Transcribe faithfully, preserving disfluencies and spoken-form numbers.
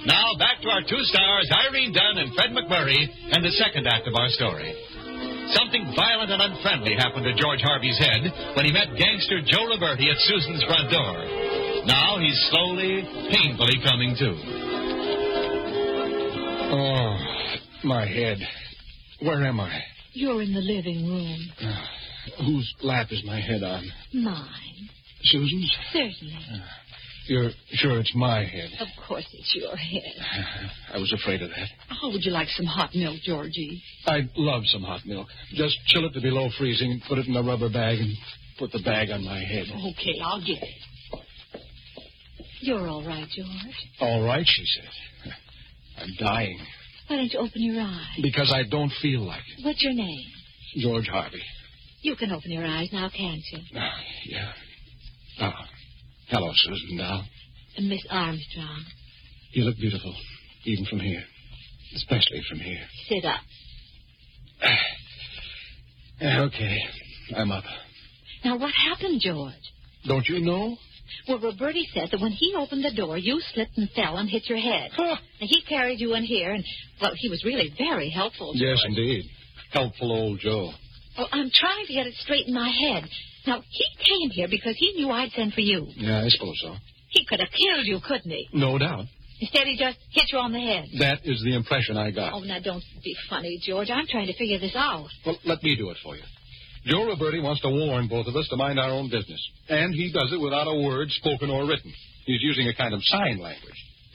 Now, back to our two stars, Irene Dunn and Fred McMurray, and the second act of our story. Something violent and unfriendly happened to George Harvey's head when he met gangster Joe Roberti at Susan's front door. Now he's slowly, painfully coming to. Oh, my head. Where am I? You're in the living room. Uh, whose lap is my head on? Mine. Susan's? Certainly. Uh, you're sure it's my head? Of course it's your head. I was afraid of that. How would you like some hot milk, Georgie? I'd love some hot milk. Just chill it to below freezing and put it in a rubber bag and put the bag on my head. Okay, I'll get it. You're all right, George. All right, she said. I'm dying. Why don't you open your eyes? Because I don't feel like it. What's your name? George Harvey. You can open your eyes now, can't you? Uh, yeah. Oh. Hello, Susan Dow. And Miss Armstrong. You look beautiful, even from here. Especially from here. Sit up. Okay, I'm up. Now, what happened, George? Don't you know? Well, Roberti said that when he opened the door, you slipped and fell and hit your head. Huh. And he carried you in here, and, well, he was really very helpful, George. Yes, indeed. Helpful old Joe. Well, I'm trying to get it straight in my head. Now, he came here because he knew I'd send for you. Yeah, I suppose so. He could have killed you, couldn't he? No doubt. Instead, he just hit you on the head. That is the impression I got. Oh, now, don't be funny, George. I'm trying to figure this out. Well, let me do it for you. Joe Roberti wants to warn both of us to mind our own business. And he does it without a word spoken or written. He's using a kind of sign language.